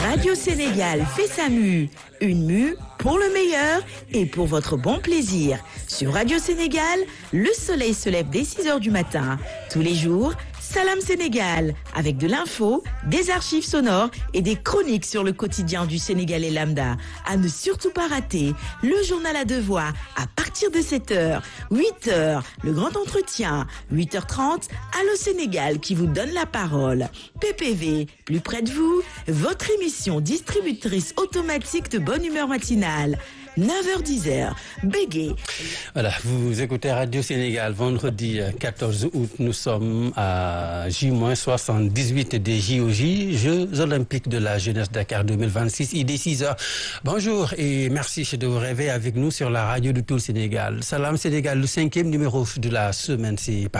Radio Sénégal fait sa mue. Une mue pour le meilleur et pour votre bon plaisir. Sur Radio Sénégal, le soleil se lève dès 6h du matin. Tous les jours, Salam Sénégal, avec de l'info, des archives sonores et des chroniques sur le quotidien du Sénégalais lambda. À ne surtout pas rater, le journal à deux voix à partir de 7h, 8h, le grand entretien, 8h30, Allo Sénégal qui vous donne la parole. PPV, plus près de vous, votre émission distributrice automatique de bonne humeur matinale. 9h-10h, Bégué. Voilà, vous écoutez Radio Sénégal, vendredi 14 août, nous sommes à J-78 des JOJ, Jeux Olympiques de la Jeunesse Dakar 2026, il est 6h. Bonjour et merci de vous réveiller avec nous sur la radio de tout le Sénégal. Salam Sénégal, le 5e numéro de la semaine, c'est